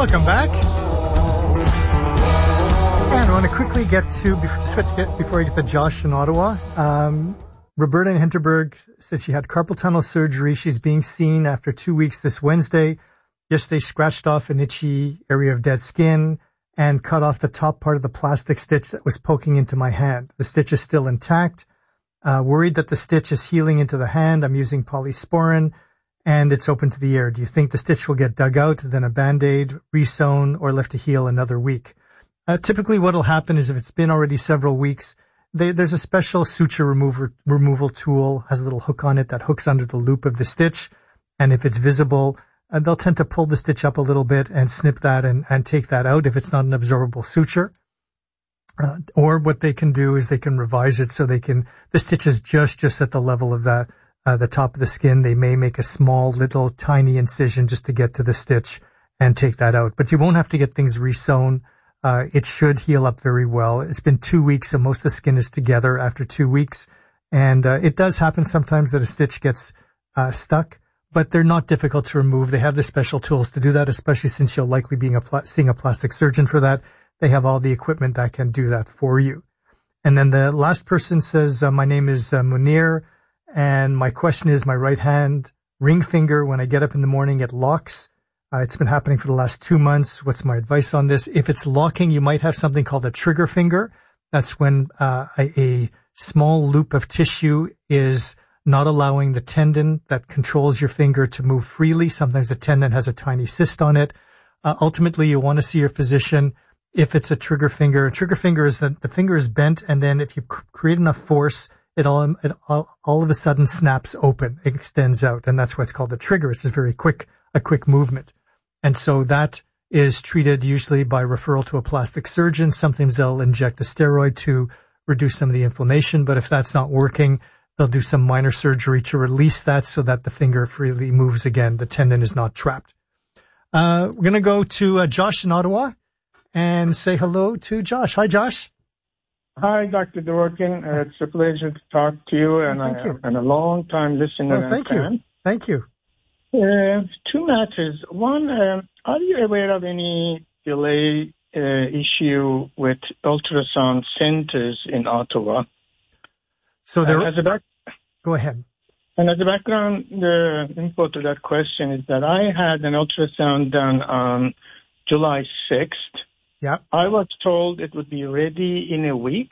Welcome back. And I want to quickly get to, before I get to Josh in Ottawa, Roberta in Hinterberg said she had carpal tunnel surgery. She's being seen after 2 weeks this Wednesday. Yesterday scratched off an itchy area of dead skin and cut off the top part of the plastic stitch that was poking into my hand. The stitch is still intact. Worried that the stitch is healing into the hand. I'm using polysporin and it's open to the air. Do you think the stitch will get dug out, then a Band-Aid, re-sewn, or left to heal another week? Typically what will happen is if it's been already several weeks, there's a special suture removal tool, has a little hook on it that hooks under the loop of the stitch. And if it's visible, they'll tend to pull the stitch up a little bit and snip that and take that out if it's not an absorbable suture. Or what they can do is they can revise it so the stitch is just at the level of the top of the skin. They may make a small little tiny incision just to get to the stitch and take that out. But you won't have to get things re-sewn. It should heal up very well. It's been 2 weeks, so most of the skin is together after 2 weeks. And it does happen sometimes that a stitch gets stuck, but they're not difficult to remove. They have the special tools to do that, especially since you'll likely be seeing a plastic surgeon for that. They have all the equipment that can do that for you. And then the last person says, my name is Munir, and my question is my right hand ring finger, when I get up in the morning, it locks. It's been happening for the last 2 months. What's my advice on this? If it's locking, you might have something called a trigger finger. That's when a small loop of tissue is not allowing the tendon that controls your finger to move freely. Sometimes the tendon has a tiny cyst on it. Ultimately, you want to see your physician if it's a trigger finger. A trigger finger is that the finger is bent, and then if you create enough force, it all of a sudden snaps open, it extends out, and that's what's called a trigger. It's a quick movement. And so that is treated usually by referral to a plastic surgeon. Sometimes they'll inject a steroid to reduce some of the inflammation, but if that's not working, they'll do some minor surgery to release that so that the finger freely moves again. The tendon is not trapped. We're going to go to Josh in Ottawa and say hello to Josh. Hi, Josh. Hi, Dr. Dworkin. It's a pleasure to talk to you, and I'm a long-time listener. Thank you. Thank you. 2 matters. One, are you aware of any delay issue with ultrasound centers in Ottawa? So go ahead. And as a background, the info to that question is that I had an ultrasound done on July 6th. Yeah. I was told it would be ready in a week,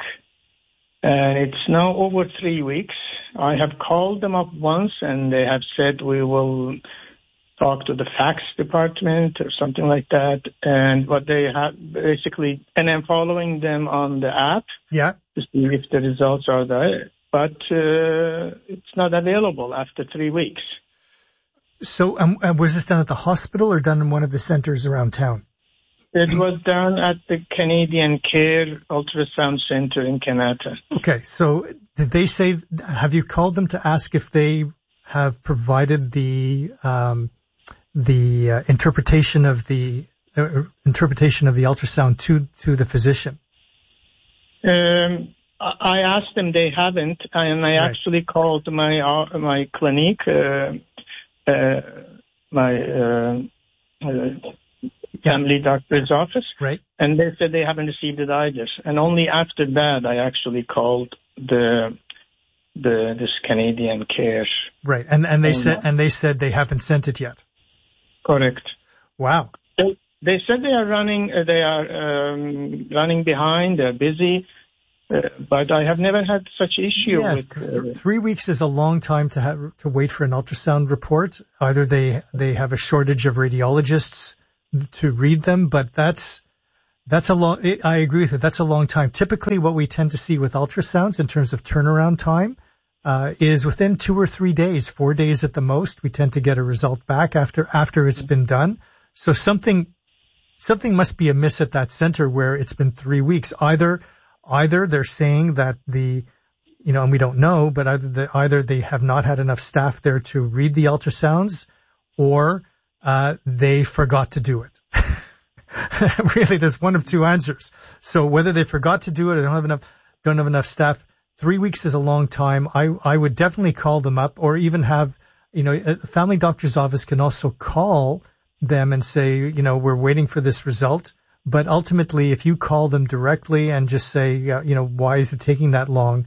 and it's now over 3 weeks. I have called them up once, and they have said we will talk to the fax department or something like that. And what they have basically, and I'm following them on the app to see if the results are there, but it's not available after 3 weeks. So was this done at the hospital or done in one of the centers around town? It was done at the Canadian Care Ultrasound Center in Kanata. Okay, so did they say, have you called them to ask if they have provided the interpretation of the ultrasound to the physician? I asked them, they haven't, and I actually called my clinic, family doctor's office, and they said they haven't received it either. And only after that, I actually called this Canadian Care. Right, and they said they haven't sent it yet. Correct. Wow. They said they are running behind. They're busy. But I have never had such issue with. 3 weeks is a long time to wait for an ultrasound report. Either they have a shortage of radiologists to read them, but that's a long. I agree with it. That's a long time. Typically, what we tend to see with ultrasounds in terms of turnaround time is within 2 or 3 days, 4 days at the most. We tend to get a result back after it's been done. So something must be amiss at that center where it's been 3 weeks. Either they're saying that and we don't know, but either they have not had enough staff there to read the ultrasounds, or they forgot to do it. Really, there's one of two answers. So whether they forgot to do it or don't have enough staff, 3 weeks is a long time. I would definitely call them up, or even have, a family doctor's office can also call them and say, we're waiting for this result. But ultimately, if you call them directly and just say, why is it taking that long?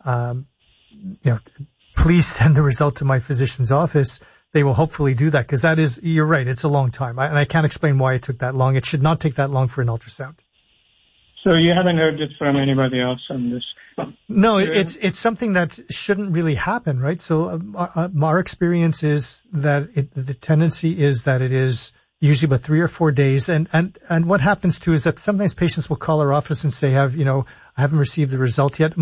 Please send the result to my physician's office. They will hopefully do that, because you're right, it's a long time. And I can't explain why it took that long. It should not take that long for an ultrasound. So you haven't heard it from anybody else on this? No, it's something that shouldn't really happen, right? So our experience is that the tendency is that it is usually about 3 or 4 days. And what happens too is that sometimes patients will call our office and say, I haven't received the result yet.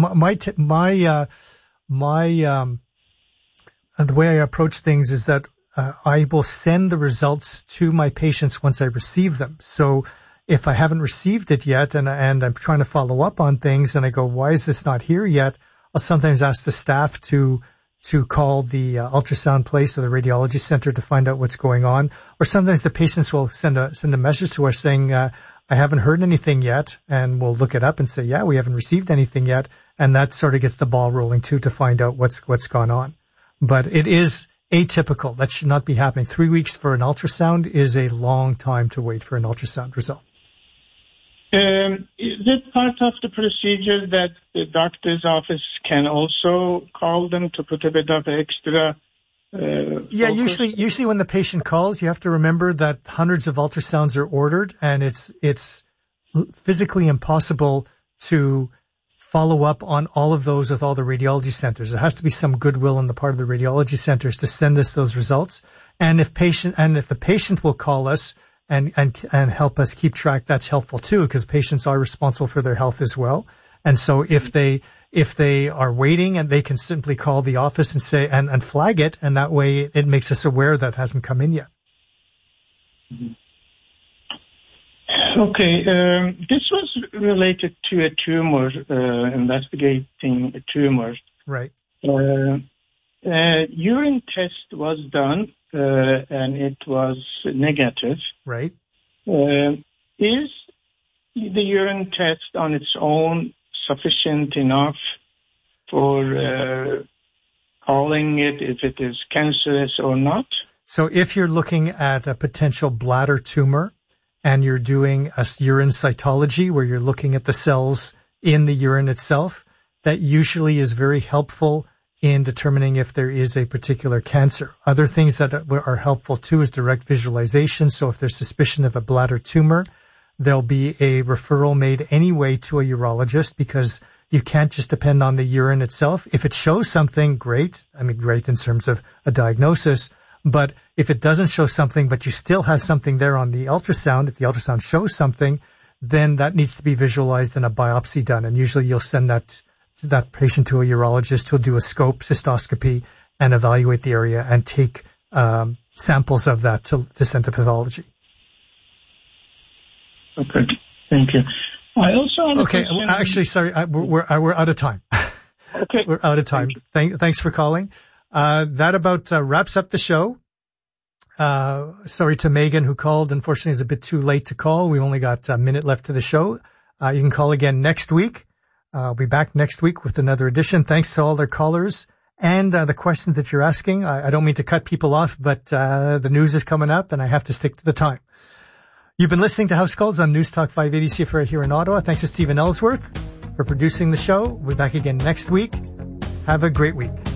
The way I approach things is that I will send the results to my patients once I receive them. So if I haven't received it yet and I'm trying to follow up on things and I go, why is this not here yet? I'll sometimes ask the staff to call the ultrasound place or the radiology center to find out what's going on. Or sometimes the patients will send a message to us saying, I haven't heard anything yet. And we'll look it up and say, yeah, we haven't received anything yet. And that sort of gets the ball rolling too, to find out what's gone on. But it is atypical. That should not be happening. 3 weeks for an ultrasound is a long time to wait for an ultrasound result. Is it part of the procedure that the doctor's office can also call them to put a bit of extra Yeah, usually when the patient calls, you have to remember that hundreds of ultrasounds are ordered, and it's physically impossible to follow up on all of those with all the radiology centers. There has to be some goodwill on the part of the radiology centers to send us those results. And if the patient will call us and help us keep track, that's helpful too, because patients are responsible for their health as well. And so if they are waiting, and they can simply call the office and say, and flag it, and that way it makes us aware that hasn't come in yet. Okay, this was related to a tumor, investigating a tumor. Right. Urine test was done, and it was negative. Right. Is the urine test on its own sufficient enough for calling it if it is cancerous or not? So if you're looking at a potential bladder tumor and you're doing a urine cytology where you're looking at the cells in the urine itself, that usually is very helpful in determining if there is a particular cancer. Other things that are helpful too is direct visualization. So if there's suspicion of a bladder tumor, there'll be a referral made anyway to a urologist, because you can't just depend on the urine itself. If it shows something, great. I mean, great in terms of a diagnosis. But if it doesn't show something, but you still have something there on the ultrasound, if the ultrasound shows something, then that needs to be visualized and a biopsy done. And usually you'll send that patient to a urologist who'll do a scope cystoscopy and evaluate the area and take samples of that to send to pathology. Okay, thank you. I also have a question. question. Actually, sorry, we're out of time. Okay, we're out of time. Thanks for calling. That about wraps up the show. Sorry to Megan who called. Unfortunately, it's a bit too late to call. We only got a minute left to the show. You can call again next week. I'll be back next week with another edition. Thanks to all their callers and the questions that you're asking. I don't mean to cut people off, but the news is coming up and I have to stick to the time. You've been listening to House Calls on News Talk 580 CFRA here in Ottawa. Thanks to Stephen Ellsworth for producing the show. We'll be back again next week. Have a great week.